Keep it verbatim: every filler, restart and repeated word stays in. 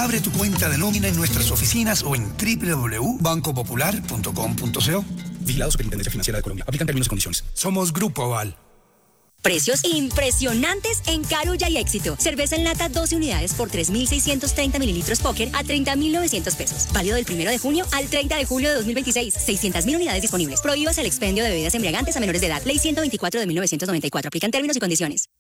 Abre tu cuenta de nómina en nuestras oficinas o en doble u doble u doble u punto banco popular punto com punto co. Vigilado Superintendencia Financiera de Colombia. Aplican términos y condiciones. Somos Grupo Aval. Precios impresionantes en Carulla y Éxito. Cerveza en lata doce unidades por tres mil seiscientos treinta mililitros Póker a treinta mil novecientos pesos. Válido del primero de junio al treinta de julio de dos mil veintiséis. seiscientas mil unidades disponibles. Prohíbas el expendio de bebidas embriagantes a menores de edad. Ley ciento veinticuatro de mil novecientos noventa y cuatro. Aplican términos y condiciones.